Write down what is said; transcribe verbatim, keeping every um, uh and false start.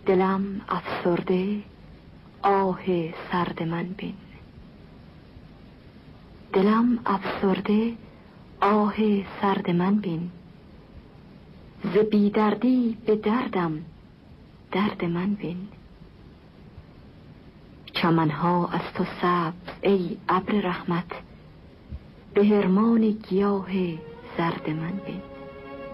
دلم افسرده آه سرد من بین. دلم افسرده آه سرد من بین. ز بی دردی به دردم درد من بین. چمنها از تو سبز ای ابر رحمت، به حرمان گیاه زرد من بین.